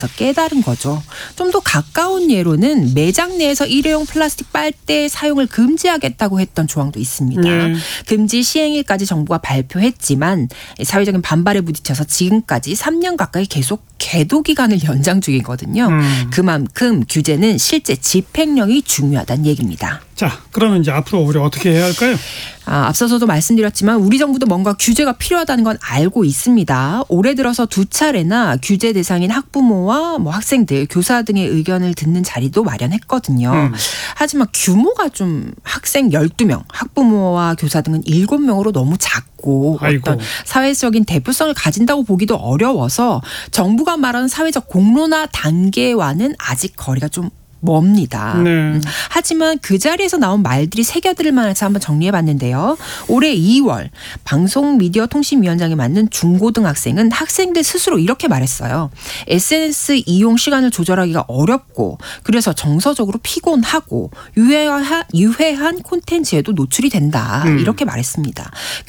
깨달은 거죠. 좀 더 가까운 예로는 매장 내에서 일회용 플라스틱 빨대 사용을 금지하겠다고 했던 조항도 있습니다. 금지 시행일까지 정부가 발표했지만 사회적인 반발에 부딪혀서 지금까지 3년 가까이 계속 계도 기간을 연장 중이거든요. 그만큼 규제는 실제 집행력이 중요하다는 얘기입니다. 자, 그러면 이제 앞으로 우리 어떻게 해야 할까요? 앞서서도 말씀드렸지만 우리 정부도 뭔가 규제가 필요하다는 건 알고 있습니다. 올해 들어서 2차례나 규제 대상인 학부모와 학생들, 교사 등의 의견을 듣는 자리도 마련했거든요. 하지만 규모가 좀 학생 12명, 학부모와 교사 등은 7명으로 너무 작고 어떤 사회적인 대표성을 가진다고 보기도 어려워서 정부가 말하는 사회적 공론화 단계와는 아직 거리가 좀 멉니다. 하지만 그 자리에서 나온 말들이 새겨들을 만해서 한번 정리해봤는데요. 올해 2월 방송미디어통신위원장에 맡는 중고등학생은 학생들 스스로 이렇게 말했어요. SNS 이용 시간을 조절하기가 어렵고 그래서 정서적으로 피곤하고 유해한 콘텐츠에도 노출이 된다. 이렇게 말했습니다.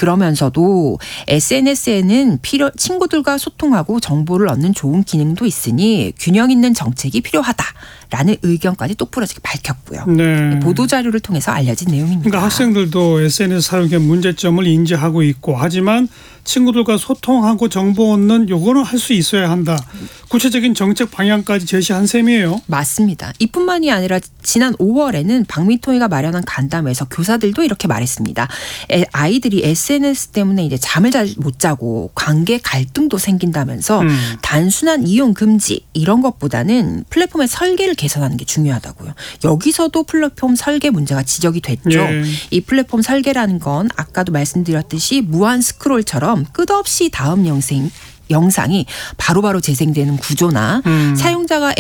그러면서도 SNS에는 친구들과 소통하고 정보를 얻는 좋은 기능도 있으니 균형 있는 정책이 필요하다. 라는 의견까지 똑부러지게 밝혔고요. 보도자료를 통해서 알려진 내용입니다. 그러니까 학생들도 SNS 사용의 문제점을 인지하고 있고 하지만 친구들과 소통하고 정보 얻는 요거는 할 수 있어야 한다. 구체적인 정책 방향까지 제시한 셈이에요. 맞습니다. 이뿐만이 아니라 지난 5월에는 박미통위가 마련한 간담회에서 교사들도 이렇게 말했습니다. 아이들이 SNS 때문에 이제 잠을 잘 못 자고 관계 갈등도 생긴다면서 단순한 이용 금지 이런 것보다는 플랫폼의 설계를 개선하는 게 중요하다고요. 여기서도 플랫폼 설계 문제가 지적이 됐죠. 이 플랫폼 설계라는 건 아까도 말씀드렸듯이 무한 스크롤처럼 끝없이 다음 영상이 바로바로 재생되는 구조나 사용자가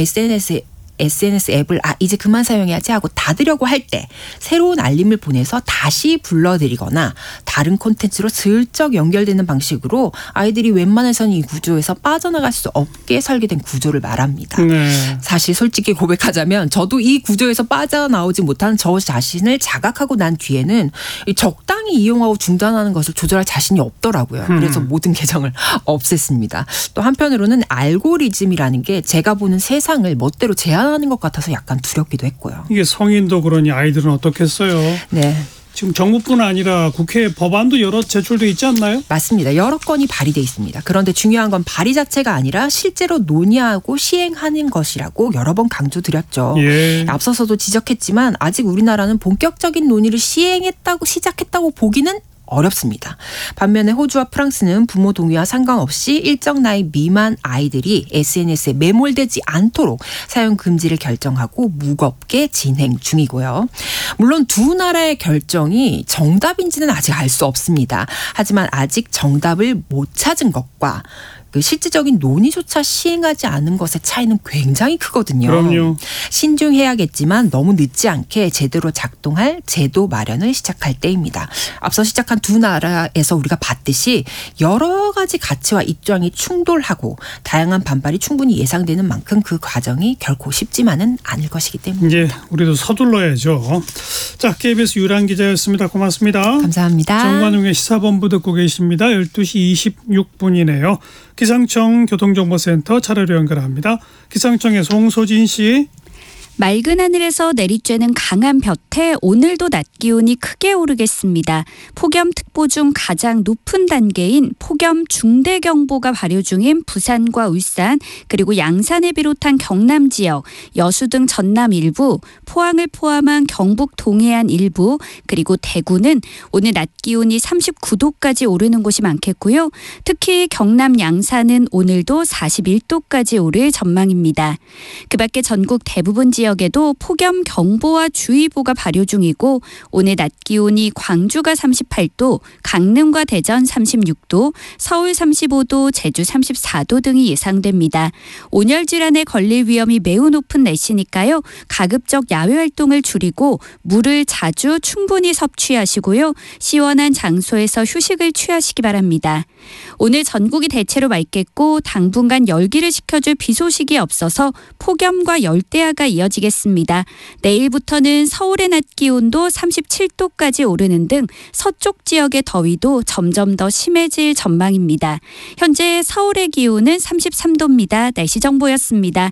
SNS 앱을 이제 그만 사용해야지 하고 닫으려고 할 때 새로운 알림을 보내서 다시 불러들이거나 다른 콘텐츠로 슬쩍 연결되는 방식으로 아이들이 웬만해서는 이 구조에서 빠져나갈 수 없게 설계된 구조를 말합니다. 사실 솔직히 고백하자면 저도 이 구조에서 빠져나오지 못한 저 자신을 자각하고 난 뒤에는 적당히 이용하고 중단하는 것을 조절할 자신이 없더라고요. 그래서 모든 계정을 없앴습니다. 또 한편으로는 알고리즘이라는 게 제가 보는 세상을 멋대로 제한하는 것 같아서 약간 두렵기도 했고요. 이게 성인도 그러니 아이들은 어떻겠어요? 지금 정부뿐 아니라 국회 법안도 여러 제출돼 있지 않나요? 맞습니다. 여러 건이 발의돼 있습니다. 그런데 중요한 건 발의 자체가 아니라 실제로 논의하고 시행하는 것이라고 여러 번 강조드렸죠. 앞서서도 지적했지만 아직 우리나라는 본격적인 논의를 시작했다고 보기는 어렵습니다. 반면에 호주와 프랑스는 부모 동의와 상관없이 일정 나이 미만 아이들이 SNS에 매몰되지 않도록 사용 금지를 결정하고 무겁게 진행 중이고요. 물론 두 나라의 결정이 정답인지는 아직 알 수 없습니다. 하지만 아직 정답을 못 찾은 것과 실질적인 논의조차 시행하지 않은 것의 차이는 굉장히 크거든요. 그럼요. 신중해야겠지만 너무 늦지 않게 제대로 작동할 제도 마련을 시작할 때입니다. 앞서 시작한 두 나라에서 우리가 봤듯이 여러 가지 가치와 입장이 충돌하고 다양한 반발이 충분히 예상되는 만큼 그 과정이 결코 쉽지만은 않을 것이기 때문입니다. 우리도 서둘러야죠. 자, KBS 유란 기자였습니다. 고맙습니다. 감사합니다. 정관용의 시사본부 듣고 계십니다. 12시 26분이네요. 기상청 교통정보센터 차례로 연결합니다. 기상청의 송소진 씨. 맑은 하늘에서 내리쬐는 강한 볕에 오늘도 낮 기온이 크게 오르겠습니다. 폭염특보 중 가장 높은 단계인 폭염 중대경보가 발효 중인 부산과 울산 그리고 양산을 비롯한 경남 지역, 여수 등 전남 일부, 포항을 포함한 경북 동해안 일부 그리고 대구는 오늘 낮 기온이 39도까지 오르는 곳이 많겠고요. 특히 경남 양산은 오늘도 41도까지 오를 전망입니다. 그 밖에 전국 대부분 지역에도 폭염 경보와 주의보가 발효 중이고 오늘 낮 기온이 광주가 38도, 강릉과 대전 36도, 서울 35도, 제주 34도 등이 예상됩니다. 온열 질환에 걸릴 위험이 매우 높은 날씨니까요. 가급적 야외 활동을 줄이고 물을 자주 충분히 섭취하시고요. 시원한 장소에서 휴식을 취하시기 바랍니다. 오늘 전국이 대체로 맑겠고 당분간 열기를 식혀줄 비 소식이 없어서 폭염과 열대야가 이어질 이어지겠습니다. 내일부터는 서울의 낮 기온도 37도까지 오르는 등 서쪽 지역의 더위도 점점 더 심해질 전망입니다. 현재 서울의 기온은 33도입니다. 날씨 정보였습니다.